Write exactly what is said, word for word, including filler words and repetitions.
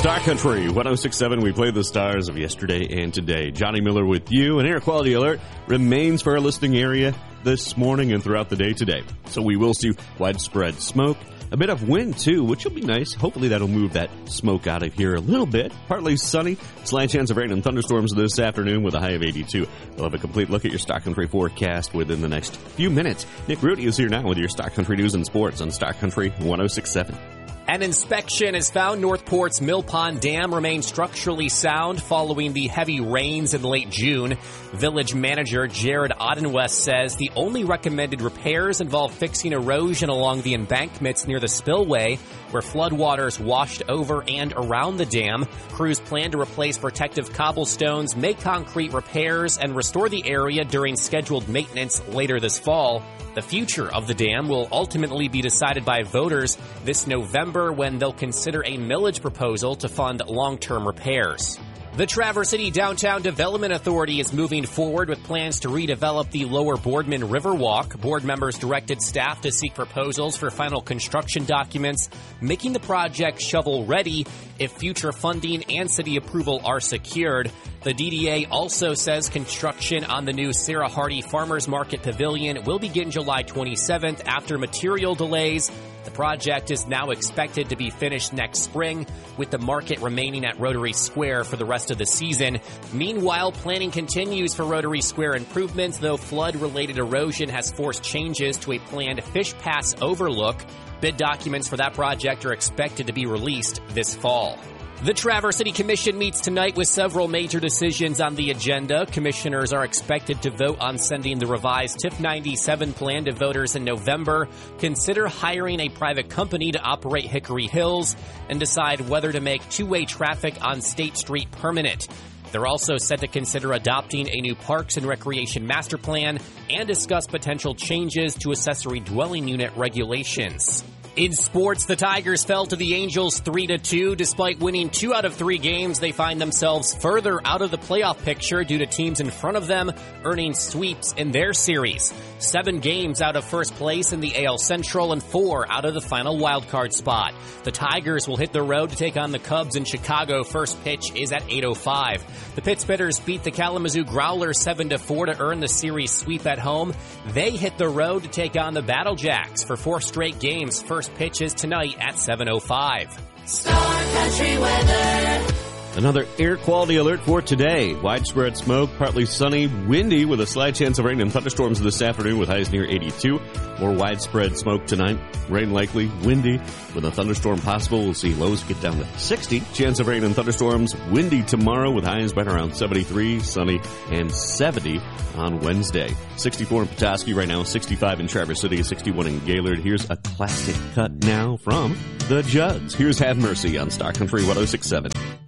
Star Country one oh six point seven, we play the stars of yesterday and today. Johnny Miller with you. An air quality alert remains for our listening area this morning and throughout the day today. So we will see widespread smoke, a bit of wind too, which will be nice. Hopefully that'll move that smoke out of here a little bit. Partly sunny, slight chance of rain and thunderstorms this afternoon with a high of eighty-two. We'll have a complete look at your Star Country forecast within the next few minutes. Nick Rudy is here now with your Star Country news and sports on Star Country one oh six point seven. An inspection has found Northport's Mill Pond Dam remains structurally sound following the heavy rains in late June. Village manager Jared Odenwest says the only recommended repairs involve fixing erosion along the embankments near the spillway, where floodwaters washed over and around the dam. Crews plan to replace protective cobblestones, make concrete repairs, and restore the area during scheduled maintenance later this fall. The future of the dam will ultimately be decided by voters this November when they'll consider a millage proposal to fund long-term repairs. The Traverse City Downtown Development Authority is moving forward with plans to redevelop the Lower Boardman Riverwalk. Board members directed staff to seek proposals for final construction documents, making the project shovel-ready if future funding and city approval are secured. The D D A also says construction on the new Sarah Hardy Farmers Market Pavilion will begin July twenty-seventh after material delays. The project is now expected to be finished next spring, with the market remaining at Rotary Square for the rest of the season. Meanwhile, planning continues for Rotary Square improvements, though flood-related erosion has forced changes to a planned Fish Pass overlook. Bid documents for that project are expected to be released this fall. The Traverse City Commission meets tonight with several major decisions on the agenda. Commissioners are expected to vote on sending the revised T I F ninety-seven plan to voters in November, consider hiring a private company to operate Hickory Hills, and decide whether to make two-way traffic on State Street permanent. They're also set to consider adopting a new Parks and Recreation Master Plan and discuss potential changes to accessory dwelling unit regulations. In sports, the Tigers fell to the Angels three to two. Despite winning two out of three games, they find themselves further out of the playoff picture due to teams in front of them earning sweeps in their series. Seven games out of first place in the A L Central and four out of the final wildcard spot. The Tigers will hit the road to take on the Cubs in Chicago. First pitch is at eight oh five. The Pitt Spitters beat the Kalamazoo Growlers seven to four to earn the series sweep at home. They hit the road to take on the Battle Jacks for four straight games. First pitch is tonight at seven oh five. Star Country weather. Another air quality alert for today. Widespread smoke, partly sunny, windy with a slight chance of rain and thunderstorms this afternoon with highs near eighty-two. More widespread smoke tonight. Rain likely, windy with a thunderstorm possible. We'll see lows get down to sixty. Chance of rain and thunderstorms. Windy tomorrow with highs right around seventy-three, sunny, and seventy on Wednesday. sixty-four in Petoskey right now, sixty-five in Traverse City, sixty-one in Gaylord. Here's a classic cut now from the Judds. Here's Have Mercy on Star Country one oh six point seven.